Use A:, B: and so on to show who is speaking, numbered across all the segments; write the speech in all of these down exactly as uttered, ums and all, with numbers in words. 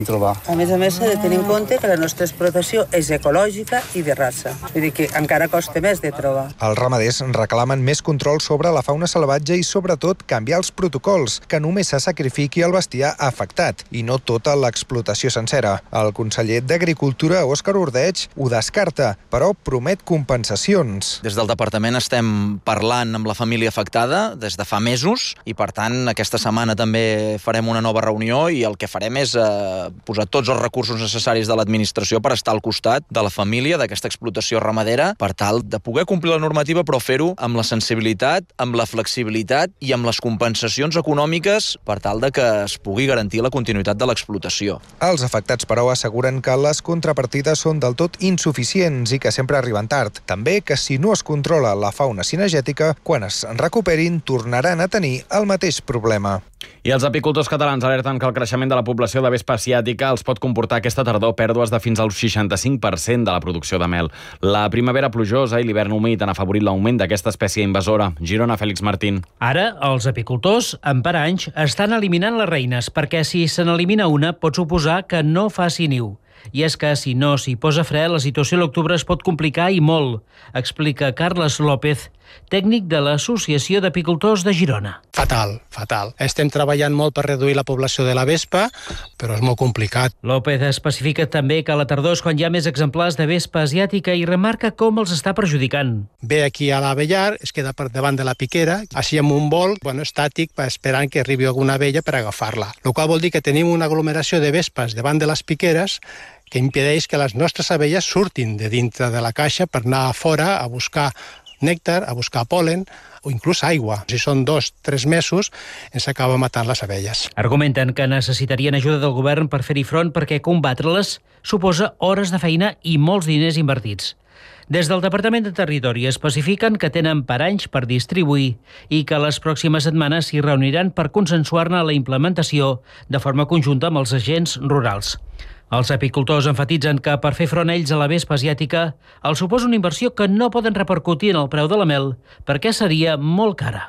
A: trobar.
B: A més a més, s'ha de tenir en compte que la nostra explotació és ecològica i de raça. Vull dir que encara costa més de trobar.
C: Els ramaders reclamen més control sobre la fauna salvatge i, sobretot, canviar els protocols, que només se sacrifiqui el bestiar afectat i no tota l'explotació sencera. El conseller d'Agricultura, Òscar Ordeig, ho descarta, però promet compensacions.
D: Des del departament estem parlant amb la família afectada des de fa mesos i, per tant, aquesta setmana també farem una nova reunió i el que farem és eh, posar tots els recursos necessaris de l'administració per estar al costat de la família d'aquesta explotació ramadera per tal de poder complir la normativa, però fer-ho amb la sensibilitat, amb la flexibilitat i amb les compensacions econòmiques per tal de que es pugui garantir la continuïtat de l'explotació.
C: Els afectats, però, asseguren que les contrapartides són del tot insuficients i que sempre arriben tard. També que si no es controla la fauna cinegètica, quan es recuperin tornaran a tenir el mateix problema.
E: I els apicultors catalans alerten que el creixement de la població de vespa asiàtica els pot comportar aquesta tardor pèrdues de fins al seixanta-cinc per cent de la producció de mel. La primavera plujosa i l'hivern humit han afavorit l'augment d'aquesta espècie invasora. Girona, Fèlix Martín.
F: Ara, els apicultors, en per anys, estan eliminant les reines, perquè si se n'elimina una pot suposar que no faci niu. I és que, si no s'hi posa fre, la situació a l'octubre es pot complicar i molt, explica Carles López, tècnic de l'Associació d'Apicultors de Girona.
G: Fatal, fatal. Estem treballant molt per reduir la població de la vespa, però és molt complicat.
F: López especifica també que a la tardor és quan hi ha més exemplars de vespa asiàtica i remarca com els està perjudicant.
G: Ve aquí a l'avellar, es queda per davant de la piquera, així amb un vol bueno, estàtic esperant que arribi alguna abella per agafar-la. El qual vol dir que tenim una aglomeració de vespes davant de les piqueres que impedeix que les nostres abelles surtin de dintre de la caixa per anar a fora a buscar nèctar, a buscar pol·len o inclús aigua. Si són dos, tres mesos, ens acaba matant les abelles.
F: Argumenten que necessitarien ajuda del govern per fer-hi front perquè combatre-les suposa hores de feina i molts diners invertits. Des del Departament de Territori especifiquen que tenen per anys per distribuir i que les pròximes setmanes s'hi reuniran per consensuar-ne la implementació de forma conjunta amb els agents rurals. Els apicultors enfatitzen que per fer front a ells a la vespa asiàtica els suposa una inversió que no poden repercutir en el preu de la mel perquè seria molt cara.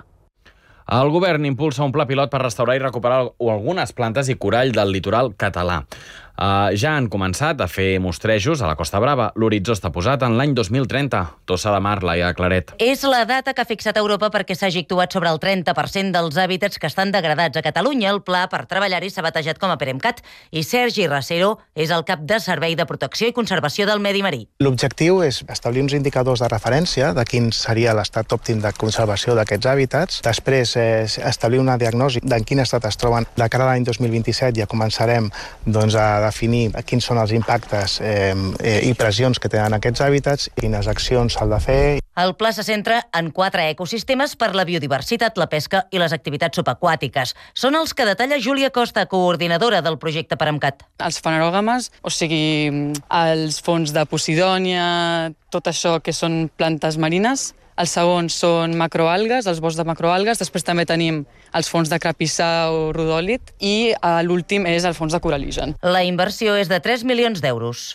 E: El govern impulsa un pla pilot per restaurar i recuperar algunes plantes i corall del litoral català. Uh, ja han començat a fer mostrejos a la Costa Brava. L'horitzó està posat en l'any dos mil trenta. Tossa de Mar, Laia Claret.
H: És la data que ha fixat Europa perquè s'hagi actuat sobre el trenta per cent dels hàbitats que estan degradats a Catalunya. El pla per treballar-hi s'ha batejat com a PEREMCAT i Sergi Racero és el cap de Servei de Protecció i Conservació del Medi Marí.
I: L'objectiu és establir uns indicadors de referència de quin seria l'estat òptim de conservació d'aquests hàbitats. Després és establir una diagnosi d'en quin estat es troben. De cara a l'any dos mil vint-i-set ja començarem doncs, a definir quins són els impactes eh, eh, i pressions que tenen aquests hàbitats, quines accions s'ha de fer.
H: El pla se centra en quatre ecosistemes per la biodiversitat, la pesca i les activitats subaquàtiques. Són els que detalla Júlia Costa, coordinadora del projecte PEREMCAT.
J: Els fanerògames, o sigui, els fons de Posidònia, tot això que són plantes marines. Els segons són macroalgues, els boscs de macroalgues. Després també tenim els fons de crapissà o rodòlit i l'últim és el fons de coralígen.
H: La inversió és de tres milions d'euros.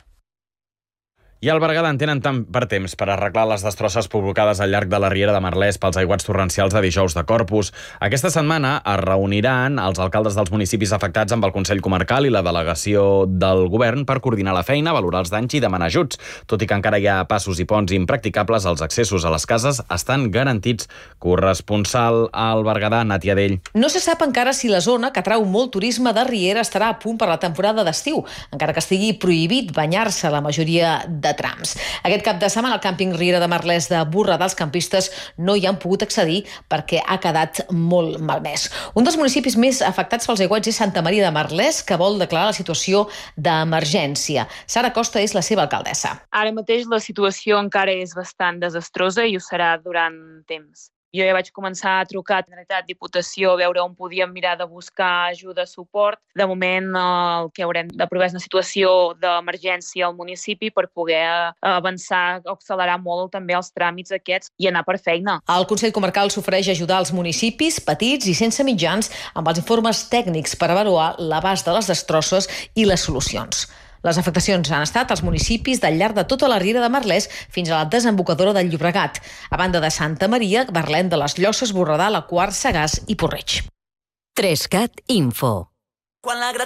E: I al Berguedà en tenen tant per temps per arreglar les destrosses provocades al llarg de la Riera de Merlès pels aiguats torrencials de dijous de Corpus. Aquesta setmana es reuniran els alcaldes dels municipis afectats amb el Consell Comarcal i la delegació del govern per coordinar la feina, valorar els danys i demanar ajuts. Tot i que encara hi ha passos i ponts impracticables, els accessos a les cases estan garantits. Corresponsal al Berguedà, Nàtia Dell.
K: No se sap encara si la zona, que atrau molt turisme de Riera, estarà a punt per la temporada d'estiu, encara que estigui prohibit banyar-se a la majoria de de trams. Aquest cap de setmana al càmping Riera de Merlès de Borredà els campistes no hi han pogut accedir perquè ha quedat molt malmès. Un dels municipis més afectats pels aiguats és Santa Maria de Merlès, que vol declarar la situació d'emergència. Sara Costa és la seva alcaldessa.
L: Ara mateix la situació encara és bastant desastrosa i ho serà durant temps. Jo ja vaig començar a trucar a Generalitat, Diputació, a veure on podíem mirar de buscar ajuda, suport. De moment el que haurem d'aprovar és una situació d'emergència al municipi per poder avançar o accelerar molt també els tràmits aquests i anar per feina.
K: El Consell Comarcal s'ofereix ajudar els municipis petits i sense mitjans amb els informes tècnics per avaluar l'abast de les destrosses i les solucions. Les afectacions han estat als municipis del llarg de tota la Riera de Merlès fins a la desembocadura del Llobregat, a banda de Santa Maria, Barlent de les Llosses, Borredà, la Quar, Sagàs i Porreig.
H: tres cat Info.
M: Quan la